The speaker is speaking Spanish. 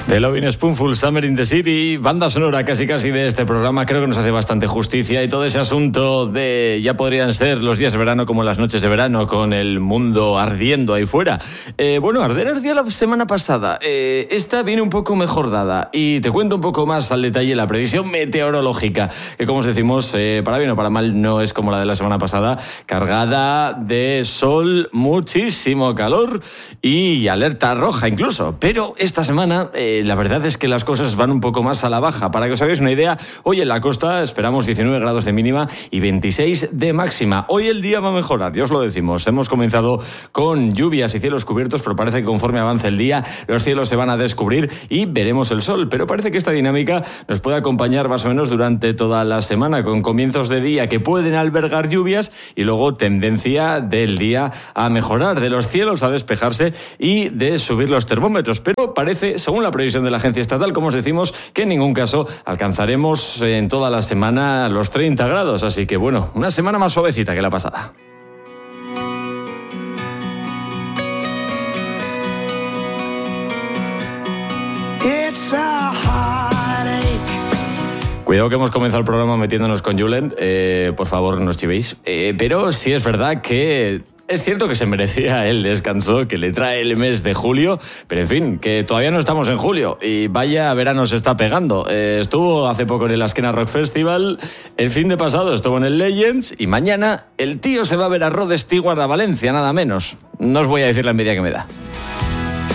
The Lovin' Spoonful, Summer in the City, banda sonora casi de este programa. Creo que nos hace bastante justicia, y todo ese asunto de ya podrían ser los días de verano como las noches de verano, con el mundo ardiendo ahí fuera. Bueno, ardía la semana pasada. Esta viene un poco mejor dada, y te cuento un poco más al detalle la predicción meteorológica, que como os decimos, para bien o para mal, no es como la de la semana pasada, cargada de sol, muchísimo calor y alerta roja incluso. Pero esta semana la verdad es que las cosas van un poco más a la baja. Para que os hagáis una idea, hoy en la costa esperamos 19 grados de mínima y 26 de máxima. Hoy el día va a mejorar, ya os lo decimos. Hemos comenzado con lluvias y cielos cubiertos, pero parece que conforme avance el día los cielos se van a descubrir y veremos el sol. Pero parece que esta dinámica nos puede acompañar más o menos durante toda la semana, con comienzos de día que pueden albergar lluvias y luego tendencia del día a mejorar, de los cielos a despejarse y de subir los termómetros. Pero parece, según la previsión de la agencia estatal, como os decimos, que en ningún caso alcanzaremos en toda la semana los 30 grados. Así que bueno, una semana más suavecita que la pasada. Cuidado que hemos comenzado el programa metiéndonos con Julen, por favor no os chivéis. Pero sí es verdad que es cierto que se merecía el descanso que le trae el mes de julio, pero en fin, que todavía no estamos en julio y vaya verano se está pegando. Estuvo hace poco en el Asquena Rock Festival, el fin de pasado estuvo en el Legends y mañana el tío se va a ver a Rod Stewart a Valencia, nada menos. No os voy a decir la envidia que me da.